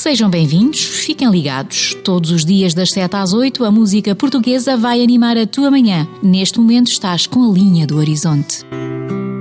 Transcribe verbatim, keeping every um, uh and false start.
Sejam bem-vindos, fiquem ligados. Todos os dias das sete às oito, a música portuguesa vai animar a tua manhã. Neste momento estás com a linha do horizonte.